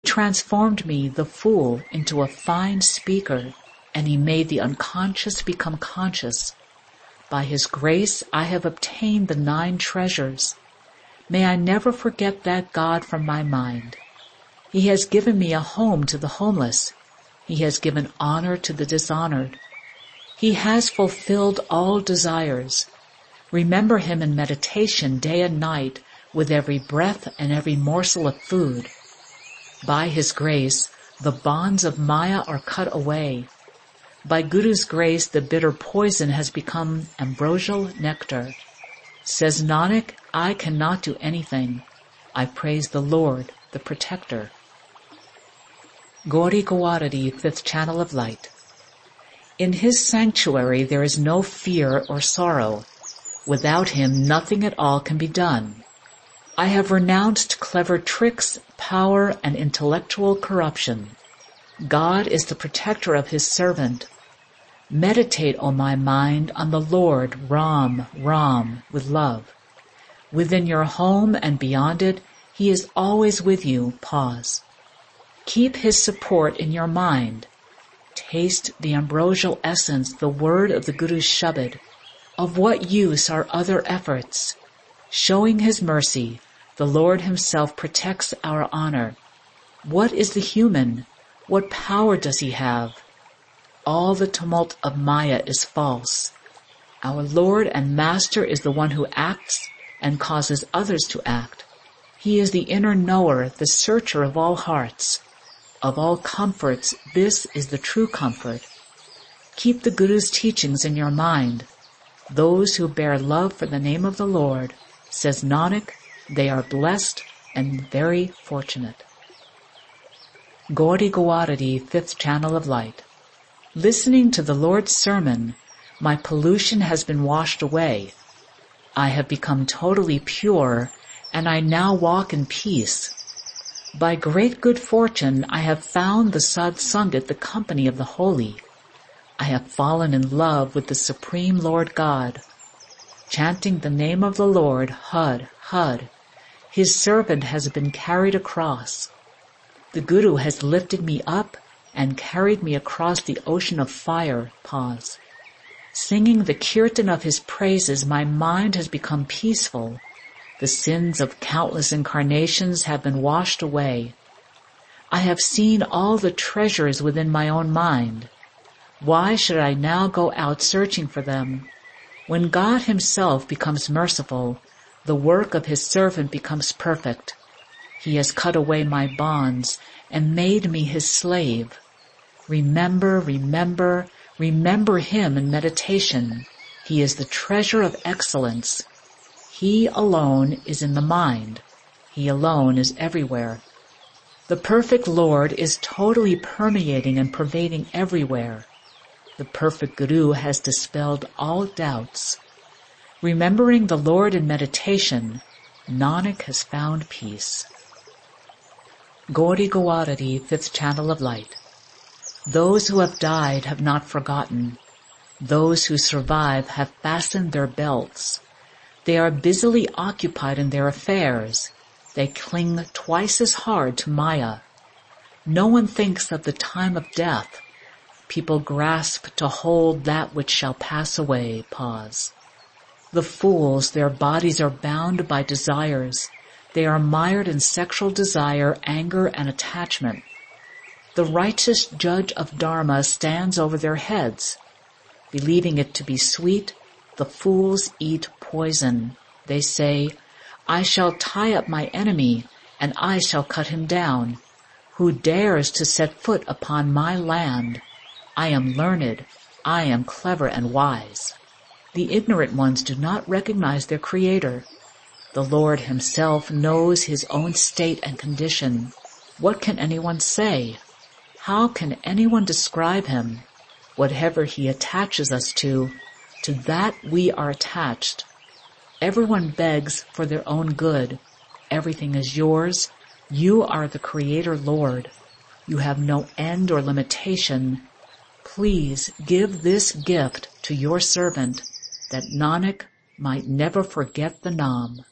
transformed me, the fool, into a fine speaker, and he made the unconscious become conscious. By his grace I have obtained the 9 treasures. May I never forget that God from my mind. He has given me a home to the homeless. He has given honor to the dishonored. He has fulfilled all desires. Remember him in meditation day and night with every breath and every morsel of food. By his grace, the bonds of Maya are cut away. By Guru's grace, the bitter poison has become ambrosial nectar. Says Nanak, I cannot do anything. I praise the Lord, the Protector. Gauri Gawaradi, 5th Channel of Light. In his sanctuary there is no fear or sorrow. Without him nothing at all can be done. I have renounced clever tricks, power, and intellectual corruption. God is the protector of his servant. Meditate, O my mind, on the Lord, Ram, Ram, with love. Within your home and beyond it, he is always with you. Pause. Keep his support in your mind. Taste the ambrosial essence, the word of the Guru's Shabad. Of what use are other efforts? Showing his mercy, the Lord himself protects our honor. What is the human? What power does he have? All the tumult of Maya is false. Our Lord and Master is the one who acts and causes others to act. He is the inner knower, the searcher of all hearts. Of all comforts, this is the true comfort. Keep the Guru's teachings in your mind. Those who bear love for the name of the Lord, says Nanak, they are blessed and very fortunate. Gauri Gawaradi, 5th Channel of Light. Listening to the Lord's sermon, my pollution has been washed away. I have become totally pure, and I now walk in peace. By great good fortune, I have found the Sadsangat, the company of the holy. I have fallen in love with the Supreme Lord God. Chanting the name of the Lord, Hud, Hud, his servant has been carried across. The Guru has lifted me up and carried me across the ocean of fire. Pause. Singing the kirtan of his praises, my mind has become peaceful. The sins of countless incarnations have been washed away. I have seen all the treasures within my own mind. Why should I now go out searching for them? When God himself becomes merciful, the work of his servant becomes perfect. He has cut away my bonds and made me his slave. Remember, remember, remember him in meditation. He is the treasure of excellence. He alone is in the mind. He alone is everywhere. The perfect Lord is totally permeating and pervading everywhere. The perfect Guru has dispelled all doubts. Remembering the Lord in meditation, Nanak has found peace. Gauri Gawaradi, 5th Channel of Light. Those who have died have not forgotten. Those who survive have fastened their belts. They are busily occupied in their affairs. They cling twice as hard to Maya. No one thinks of the time of death. People grasp to hold that which shall pass away. Pause. The fools, their bodies are bound by desires. They are mired in sexual desire, anger, and attachment. The righteous judge of Dharma stands over their heads. Believing it to be sweet, the fools eat poison. They say, I shall tie up my enemy, and I shall cut him down. Who dares to set foot upon my land? I am learned, I am clever and wise. The ignorant ones do not recognize their Creator. The Lord himself knows his own state and condition. What can anyone say? How can anyone describe him? Whatever he attaches us to that we are attached. Everyone begs for their own good. Everything is yours. You are the Creator Lord. You have no end or limitation. Please give this gift to your servant, that Nanak might never forget the Nam.